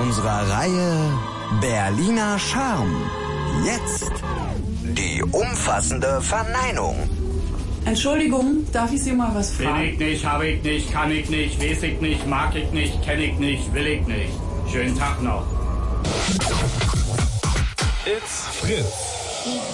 unserer Reihe Berliner Charme. Jetzt die umfassende Verneinung. Entschuldigung, darf ich Sie mal was fragen? Bin ich nicht, hab ich nicht, kann ich nicht, weiß ich nicht, mag ich nicht, kenn ich nicht, will ich nicht. Schönen Tag noch. It's Fritz.